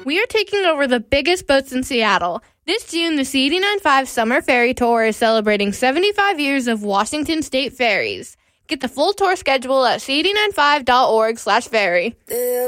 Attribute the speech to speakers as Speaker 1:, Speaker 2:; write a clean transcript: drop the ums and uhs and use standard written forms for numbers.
Speaker 1: We are taking over the biggest boats in Seattle. This June, the C89.5 Summer Ferry Tour is celebrating 75 years of Washington State ferries. Get the full tour schedule at c89.5.org/ferry.